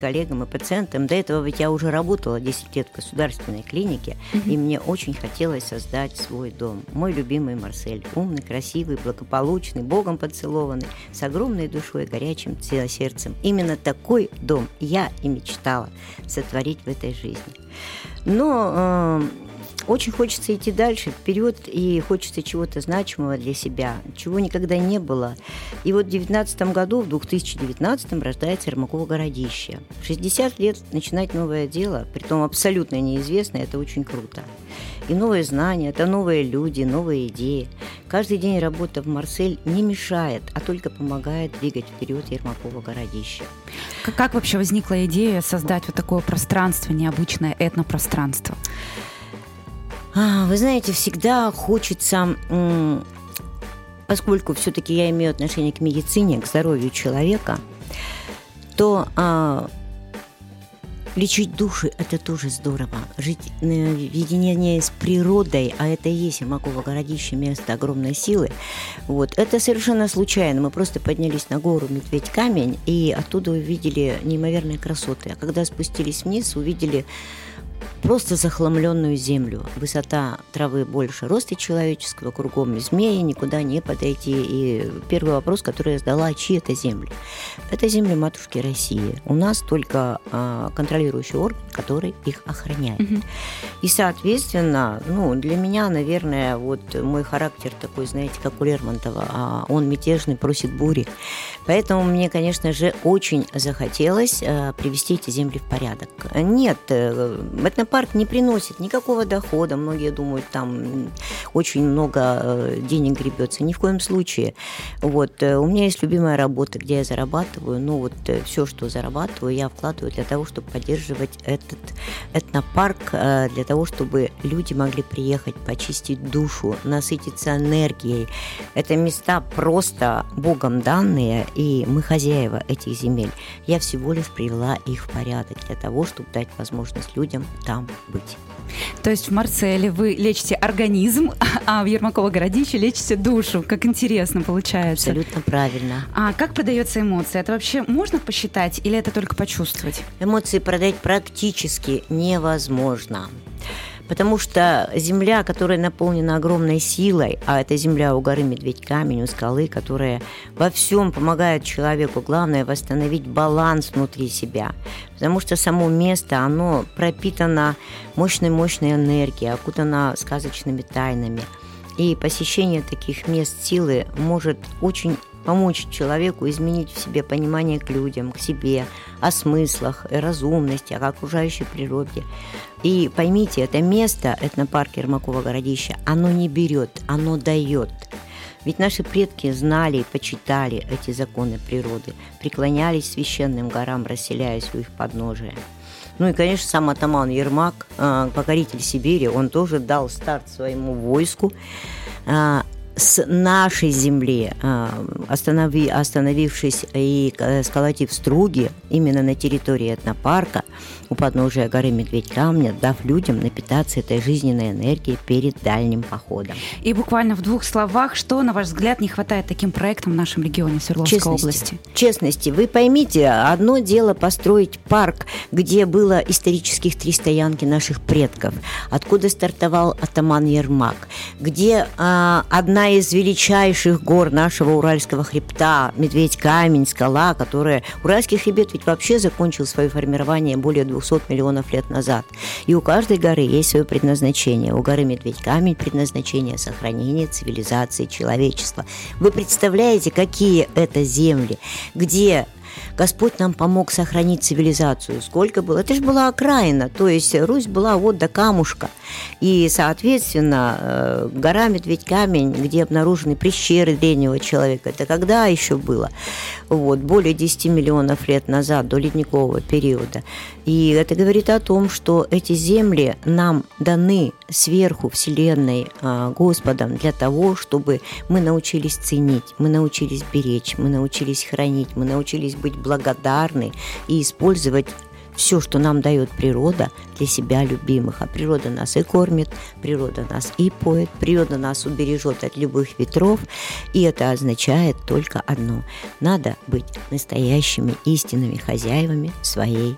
коллегам и пациентам. До этого ведь я уже работала 10 лет в государственной клинике, и мне очень хотелось создать свой дом. Мой любимый Марсель. Умный, красивый, благополучный, Богом поцелованный, с огромной душой, горячим сердцем. Именно такой дом я и мечтала сотворить в этой жизни. Но очень хочется идти дальше, вперед, и хочется чего-то значимого для себя, чего никогда не было. И вот в 2019 году, в 2019 рождается Ермаково городище. В 60 лет начинать новое дело, притом абсолютно неизвестное, это очень круто. И новые знания, это новые люди, новые идеи. Каждый день работа в Марсель не мешает, а только помогает двигать вперед Ермаково городище. Как вообще возникла идея создать вот такое пространство, необычное этнопространство? Вы знаете, всегда хочется, поскольку все-таки я имею отношение к медицине, к здоровью человека, то лечить души – это тоже здорово. Жить в единении с природой, а это и есть Ермаково городище, место огромной силы, вот, это совершенно случайно. Мы просто поднялись на гору Медведь-Камень и оттуда увидели неимоверные красоты. А когда спустились вниз, увидели просто захламленную землю. Высота травы больше роста человеческого, кругом змеи, никуда не подойти. И первый вопрос, который я задала: чьи это земли? Это земли матушки России. У нас только контролирующий орган, который их охраняет. И, соответственно, для меня, наверное, вот мой характер такой, знаете, как у Лермонтова, он мятежный, просит бури. Поэтому мне, конечно же, очень захотелось привести эти земли в порядок. Нет, этнопарк не приносит никакого дохода. Многие думают, там очень много денег гребется. Ни в коем случае. Вот. У меня есть любимая работа, где я зарабатываю. Все, что зарабатываю, я вкладываю для того, чтобы поддерживать этот этнопарк, для того, чтобы люди могли приехать, почистить душу, насытиться энергией. Это места просто Богом данные, и мы хозяева этих земель. Я всего лишь привела их в порядок для того, чтобы дать возможность людям там быть. То есть в Марселе вы лечите организм, а в Ермаково городище лечите душу. Как интересно получается. Абсолютно правильно. А как продается эмоция? Это вообще можно посчитать или это только почувствовать? Эмоции продать практически невозможно. Потому что земля, которая наполнена огромной силой, а это земля у горы Медведь-Камень, у скалы, которая во всем помогает человеку, главное восстановить баланс внутри себя. Потому что само место, оно пропитано мощной-мощной энергией, окутано сказочными тайнами. И посещение таких мест силы может очень помочь человеку изменить в себе понимание к людям, к себе, о смыслах, о разумности, о окружающей природе. И поймите, это место, этнопарк Ермаково городище, оно не берет, оно дает. Ведь наши предки знали и почитали эти законы природы, преклонялись священным горам, расселяясь у их подножия. И, конечно, сам атаман Ермак, покоритель Сибири, он тоже дал старт своему войску с нашей земли, остановившись и сколотив струги именно на территории этнопарка у подножия горы Медведь-Камня, дав людям напитаться этой жизненной энергией перед дальним походом. И буквально в 2 словах, что, на ваш взгляд, не хватает таким проектам в нашем регионе Свердловской области? Честности. Вы поймите, одно дело построить парк, где было исторических 3 стоянки наших предков, откуда стартовал атаман Ермак, где одна из величайших гор нашего Уральского хребта, Медведь-Камень, скала, которая... Уральский хребет ведь вообще закончил свое формирование более 200 миллионов лет назад. И у каждой горы есть свое предназначение. У горы Медведь-Камень предназначение сохранения цивилизации человечества. Вы представляете, какие это земли, где Господь нам помог сохранить цивилизацию. Сколько было? Это же была окраина, то есть Русь была вот до камушка. И, соответственно, гора Медведь-Камень, где обнаружены пещеры древнего человека, это когда еще было? Более 10 миллионов лет назад, до ледникового периода. И это говорит о том, что эти земли нам даны сверху Вселенной Господом для того, чтобы мы научились ценить, мы научились беречь, мы научились хранить, мы научились быть благодарны и использовать все, что нам дает природа, для себя любимых. А природа нас и кормит, природа нас и поет, природа нас убережет от любых ветров. И это означает только одно: надо быть настоящими истинными хозяевами своей